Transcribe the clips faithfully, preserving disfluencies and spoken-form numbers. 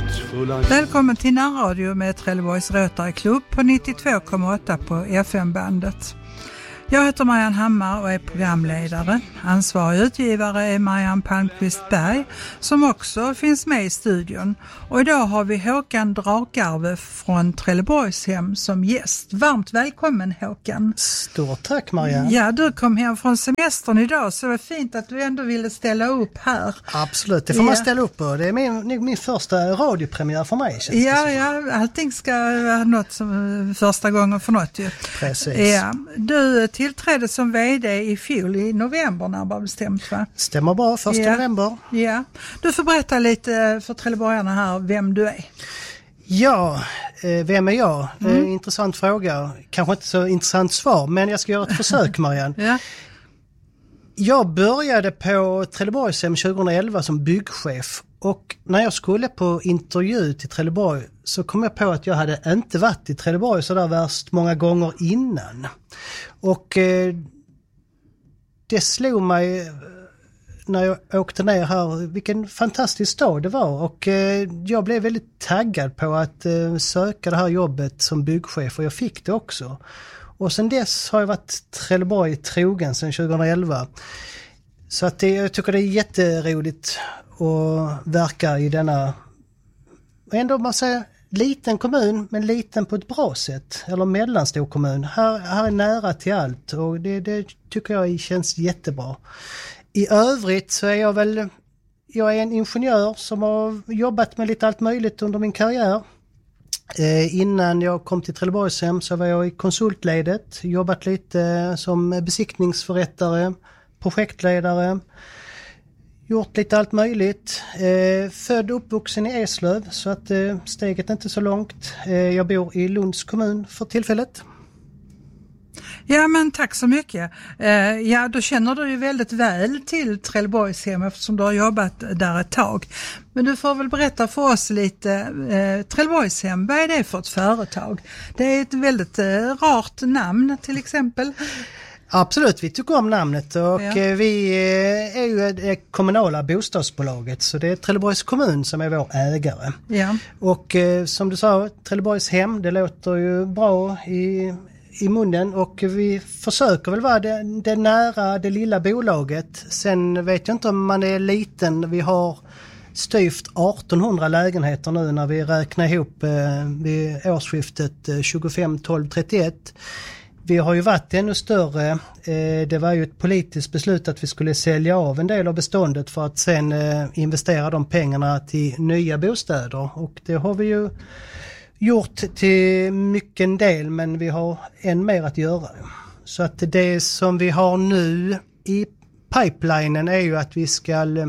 hotfulla. Välkommen till närradio med Trelleborgs Rotary Klubb på nittiotvå komma åtta på F M-bandet. Jag heter Marianne Hammar och är programledare. Ansvarig utgivare är Marianne Palmqvist Berg som också finns med i studion. Och idag har vi Håkan Drakarve från Trelleborgshem som gäst. Varmt välkommen Håkan. Stort tack Marianne. Ja, du kom hem från semestern idag så det var fint att du ändå ville ställa upp här. Absolut, det får ja. man ställa upp på. Det är min, min första radiopremiär för mig. Känns ja, det ja, allting ska vara något som första gången för något ju. Precis. Ja, du tillträdde som vd i fjol i november när det bestämt va? Stämmer bra, första ja. november. Ja, du får berätta lite för trelleborgarna här vem du är. Ja, eh, vem är jag? Mm. Eh, intressant fråga. Kanske inte så intressant svar, men jag ska göra ett försök Marianne. ja. Jag började på Trelleborgshem tjugoelva som byggchef och när jag skulle på intervju till Trelleborg så kom jag på att jag hade inte varit i Trelleborg så där värst många gånger innan. Och eh, det slog mig när jag åkte ner här vilken fantastisk stad det var och eh, jag blev väldigt taggad på att eh, söka det här jobbet som byggchef och jag fick det också. Och sen dess har jag varit Trelleborg trogen sedan tjugoelva. Så att det, jag tycker det är jätteroligt att verka i denna, ändå man säger, liten kommun men liten på ett bra sätt. Eller mellanstor kommun. Här, här är nära till allt och det, det tycker jag känns jättebra. I övrigt så är jag väl, jag är en ingenjör som har jobbat med lite allt möjligt under min karriär. Eh, innan jag kom till Trelleborgshem så var jag i konsultledet, jobbat lite som besiktningsförrättare, projektledare, gjort lite allt möjligt. Eh, född och uppvuxen i Eslöv så att eh, steget är inte så långt. Eh, jag bor i Lunds kommun för tillfället. Ja men tack så mycket. Eh, ja då känner du ju väldigt väl till Trelleborgshem eftersom du har jobbat där ett tag. Men du får väl berätta för oss lite, eh, Trelleborgshem, vad är det för ett företag? Det är ett väldigt eh, rart namn till exempel. Absolut, vi tycker om namnet och ja. vi är ju det kommunala bostadsbolaget så det är Trelleborgs kommun som är vår ägare. Ja. Och som du sa, Trelleborgshem, det låter ju bra i, i munnen och vi försöker väl vara det, det nära det lilla bolaget. Sen vet jag inte om man är liten, vi har styvt artonhundra lägenheter nu när vi räknar ihop eh, vid årsskiftet eh, tjugofem tolv trettioett. Vi har ju varit ännu större. Eh, det var ju ett politiskt beslut att vi skulle sälja av en del av beståndet för att sen eh, investera de pengarna till nya bostäder. Och det har vi ju gjort till mycket en del men vi har än mer att göra. Så att det som vi har nu i pipelinen är ju att vi ska eh,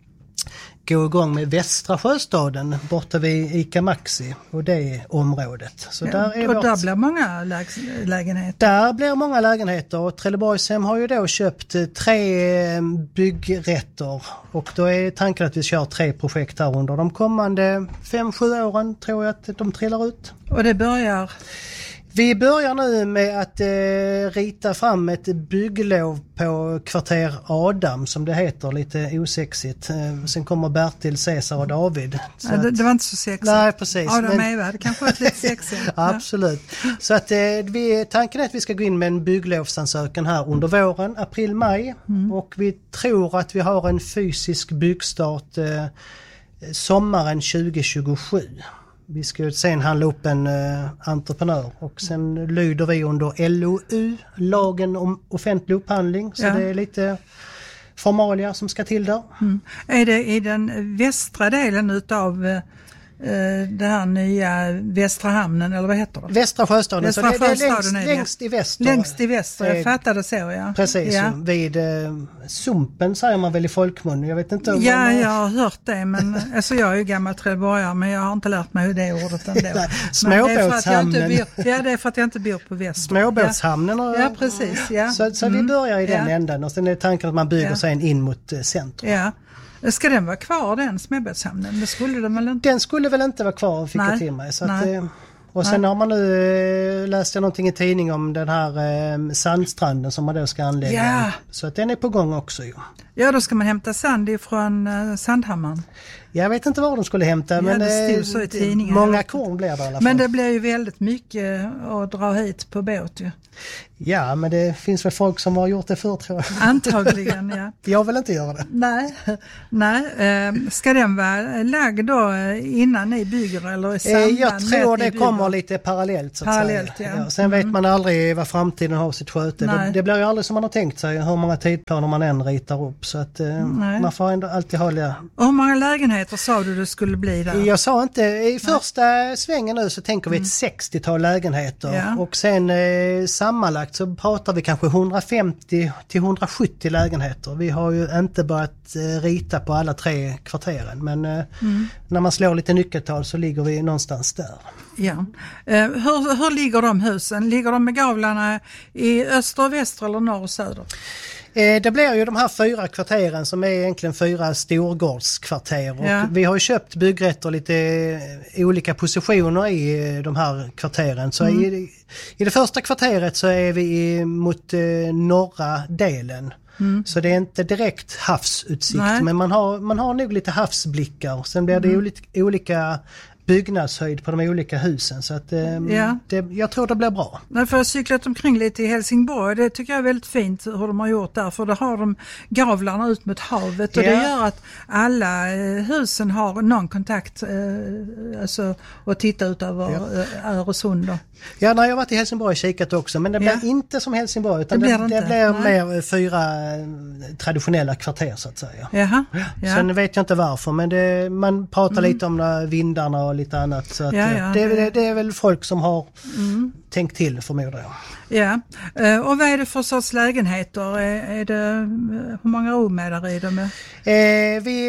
gå igång med Västra Sjöstaden borta vid Ica Maxi och det området. Så ja, där är och vårt... där blir många lä- lägenheter. Där blir många lägenheter och Trelleborgshem har ju då köpt tre byggrätter och då är tanken att vi kör tre projekt här under de kommande fem sju åren tror jag att de trillar ut. Och det börjar... Vi börjar nu med att eh, rita fram ett bygglov på kvarter Adam som det heter, lite osexigt. Eh, sen kommer Bertil, Cesar och David. Så ja, det, att, det var inte så sexigt. nej, precis. Adam men... och Eva, det kanske var lite sexigt. Absolut. Så att eh, vi, tanken är att vi ska gå in med en bygglovsansökan här under våren, april, maj. Mm. Och vi tror att vi har en fysisk byggstart eh, sommaren tjugo tjugosju. Vi ska sen handla upp en uh, entreprenör och sen lyder vi under L O U, lagen om offentlig upphandling. Så ja. Det är lite formalia som ska till där. Mm. Är det i den västra delen utav uh, det här nya Västra hamnen eller vad heter det? Västra Sjöstaden, Västra så det, det är längst, är längst i väster. Längst i väster, jag fattade så ja. Precis, ja. vid eh, Sumpen säger man väl i folkmun, jag vet inte om Ja, man... jag har hört det, men alltså jag är ju gammal trelleborgare men jag har inte lärt mig hur det ordet ändå. Nej, småbåtshamnen. Ja, det är för att jag inte bor på väster. Småbåtshamnen. Och, ja, precis. Ja. Så, så mm. vi börjar i den ja. änden och sen är tanken att man bygger ja. sig in mot eh, centrum. Ja. Ska den vara kvar den småbåtshamnen? Det skulle den väl inte? Den skulle väl inte vara kvar, fick Nej. jag till mig. Så att, Nej. och sen Nej. har man nu läst jag någonting i tidning om den här eh, sandstranden som man då ska anlägga. Ja. Så att den är på gång också ju. Ja, då ska man hämta sand ifrån uh, Sandhammaren. Jag vet inte var de skulle hämta, ja, men det stod det, så i tidningen. många korn blir det i alla fall. Men det blir ju väldigt mycket att dra hit på båt ju. Ja, men det finns väl folk som har gjort det förr, tror jag. Antagligen, ja. Jag vill inte göra det. Nej, nej. Ska den vara lagd då innan ni bygger eller i samband Jag tror med det kommer lite parallellt så att parallellt, säga. Ja. Ja, sen Mm. vet man aldrig vad framtiden har sitt sköte. Det, det blir ju aldrig som man har tänkt sig, hur många tidplaner man än ritar upp. Så att nej. Man får ändå alltid hålla... Och hur många lägenheter sa du det skulle bli där? Jag sa inte, i första nej. svängen nu så tänker vi ett mm. sextiotal lägenheter. Ja. Och sen eh, sammanlagt så pratar vi kanske hundrafemtio till hundrasjuttio lägenheter. Vi har ju inte börjat eh, rita på alla tre kvarteren, men eh, mm. när man slår lite nyckeltal så ligger vi någonstans där. Ja. Eh, hur, hur ligger de husen? Ligger de med gavlarna i öster, väster eller norr och söder? Eh, det blir ju de här fyra kvarteren som är egentligen fyra storgårdskvarter. Och ja. Vi har ju köpt byggrätter lite olika positioner i de här kvarteren. Så mm. i, i det första kvarteret så är vi mot eh, norra delen. Mm. Så det är inte direkt havsutsikt. Nej. Men man har, man har nog lite havsblickar. Sen blir det mm. olika, olika byggnadshöjd på de olika husen, så att eh, ja. det, jag tror det blir bra. Nej, för jag har cyklat omkring lite i Helsingborg, det tycker jag är väldigt fint hur de har gjort där, för då har de gavlarna ut mot havet och ja. Det gör att alla eh, husen har någon kontakt eh, alltså, och titta ut över ja. eh, Öresund då. Ja, när jag har varit i Helsingborg och kikat också, men det blir ja. inte som Helsingborg utan det blir, det, det blir mer fyra traditionella kvarter så att säga. Jaha. Ja. Sen vet jag inte varför, men det, man pratar mm. lite om vindarna och lite annat, så att ja, ja, det, det, det är väl folk som har mm. tänkt till, förmodar jag. Ja, och vad är det för sorts lägenheter? Är, är det, hur många rum är det i dem? Eh, vi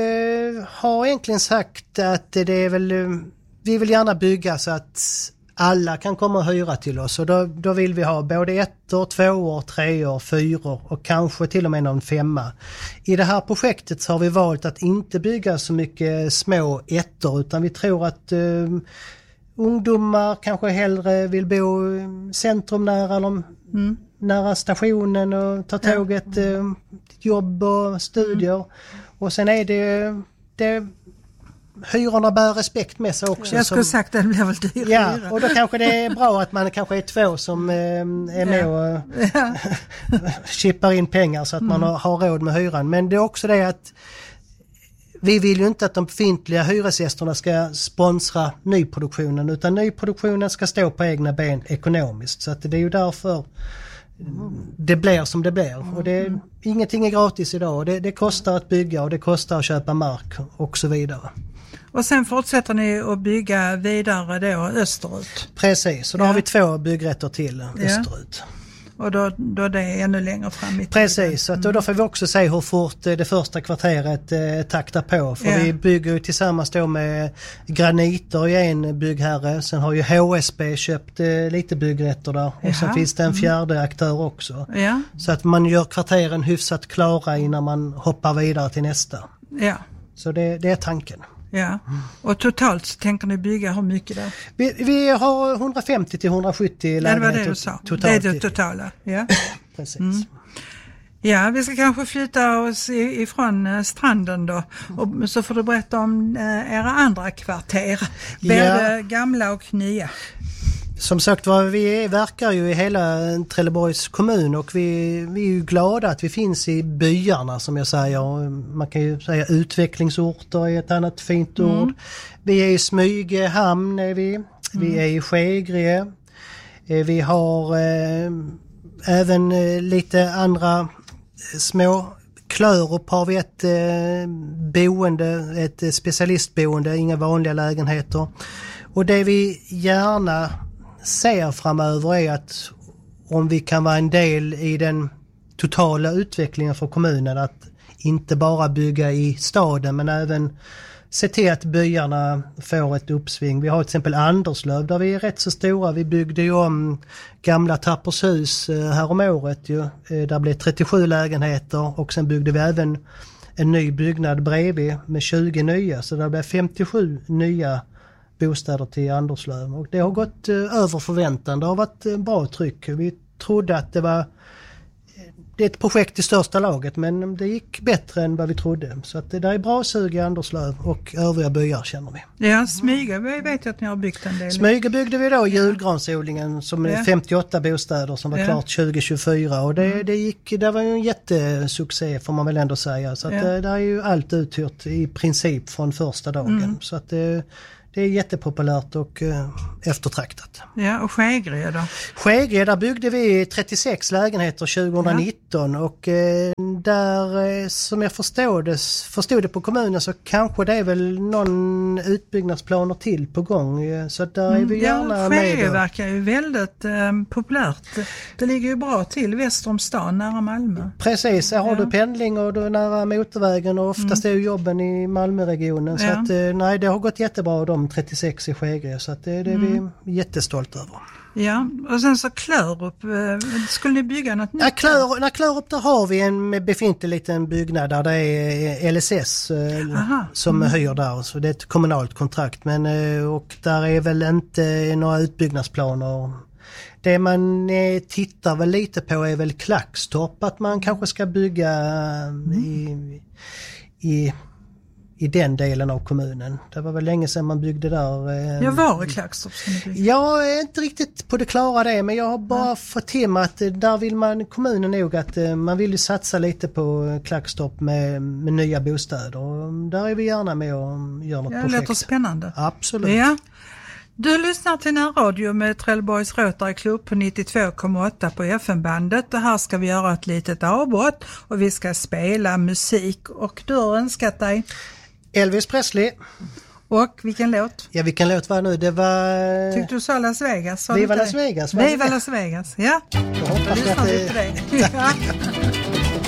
eh, har egentligen sagt att det är väl, vi vill gärna bygga så att alla kan komma och hyra till oss, och då, då vill vi ha både ettor, tvåor, treor, fyror och kanske till och med någon femma. I det här projektet så har vi valt att inte bygga så mycket små ettor, utan vi tror att eh, ungdomar kanske hellre vill bo centrumnära, eller mm. nära stationen och ta tåget ja. eh, jobb och studier. Mm. Och sen är det... det hyrorna bär respekt med sig också. Jag skulle som, sagt att det blir väl dyrare. Ja, och då kanske det är bra att man kanske är två som eh, är med och ja. chippar in pengar så att mm. man har, har råd med hyran. Men det är också det att vi vill ju inte att de befintliga hyresgästerna ska sponsra nyproduktionen, utan nyproduktionen ska stå på egna ben ekonomiskt. Så att det är ju därför det blir som det blir. Och det, ingenting är gratis idag. Det, det kostar att bygga och det kostar att köpa mark och så vidare. Och sen fortsätter ni att bygga vidare då österut? Precis, och då ja. har vi två byggrätter till österut. Ja. Och då, då det är ännu längre fram i tiden. Precis, så att då, då får vi också se hur fort det första kvarteret eh, taktar på. För ja. vi bygger ju tillsammans då med Graniter i en byggherre. Sen har ju H S B köpt eh, lite byggrätter där. Och Jaha. sen finns det en fjärde mm. aktör också. Ja. Så att man gör kvarteren hyfsat klara innan man hoppar vidare till nästa. Ja. Så det, det är tanken. Ja, och totalt så tänker ni bygga hur mycket där? Vi, vi har hundrafemtio till hundrasjuttio lägenheter. Det var det du sa, totalt. det är det totala. Ja. Precis. Mm. Ja, vi ska kanske flytta oss ifrån äh, stranden då, och så får du berätta om äh, era andra kvarter, både ja. gamla och nya. Som sagt var, vi verkar ju i hela Trelleborgs kommun, och vi, vi är ju glada att vi finns i byarna, som jag säger. Man kan ju säga utvecklingsorter är ett annat fint mm. ord. Vi är i Smygehamn, är vi. vi mm. är i Skägrie. Vi har eh, även eh, lite andra små Klörup har vi ett eh, boende, ett specialistboende, inga vanliga lägenheter. Och det vi gärna ser framöver är att om vi kan vara en del i den totala utvecklingen för kommunen, att inte bara bygga i staden men även se till att byarna får ett uppsving. Vi har till exempel Anderslöv där vi är rätt så stora. Vi byggde ju om gamla Tappershus här om året ju. Där blev trettiosju lägenheter, och sen byggde vi även en ny byggnad bredvid med tjugo nya, så där blev femtiosju nya bostäder till Anderslöv, och det har gått eh, över förväntan. Det har varit eh, bra tryck. Vi trodde att det var det är ett projekt i största laget, men det gick bättre än vad vi trodde. Så att det där är bra sug i Anderslöv och övriga byar känner vi. Ja, Smyge, vi vet att ni har byggt en del. Smyge byggde vi då julgransodlingen som ja. är femtioåtta bostäder som var ja. klart tjugo tjugofyra och det, mm. det gick, det var ju en jättesuccé får man väl ändå säga. Så att ja. det, det är ju allt uthyrt i princip från första dagen. Mm. Så att det Det är jättepopulärt och eh, eftertraktat. Ja, och Skägre då? Skägre, där byggde vi trettiosex lägenheter tjugonitton ja. och eh, där eh, som jag förstod det, förstod det på kommunen så kanske det är väl någon utbyggnadsplaner till på gång. Så där är vi gärna ja, med. Skägre verkar ju väldigt eh, populärt. Det ligger ju bra till väster om stan, nära Malmö. Precis, här har ja. du pendling och du är nära motorvägen och oftast mm. är ju jobben i Malmöregionen. Så ja. att, eh, nej, det har gått jättebra de trettiosex i Skägre så att det, det är mm. vi jättestolta över. Ja, och sen så Klörup, skulle ni bygga något nytt? Ja, Klör, när Klörup där har vi en befintlig liten byggnad där det är L S S Aha. som mm. hyr där, så det är ett kommunalt kontrakt men och där är väl inte några utbyggnadsplaner. Det man tittar väl lite på är väl Klackstorp, att man kanske ska bygga mm. i, i i den delen av kommunen. Det var väl länge sedan man byggde där. Eh, jag var i Klackstorp. Jag är inte riktigt på det klara det, men jag har bara ja. fått till mig att där vill man, kommunen nog att eh, man vill ju satsa lite på Klackstorp med, med nya bostäder. Och där är vi gärna med och gör något ja, projekt. Det låter spännande. Absolut. Ja. Du lyssnar till närradio med Trelleborgs Rotary Club på nittiotvå komma åtta på F M-bandet och här ska vi göra ett litet avbrott och vi ska spela musik och du har önskat dig Elvis Presley. Och vilken låt? Ja, vilken låt var nu? Det var... Tyckte du sa Las Vegas? Viva Las Vegas. Viva Las Vegas, ja. Jag hoppas att det... det. Ja.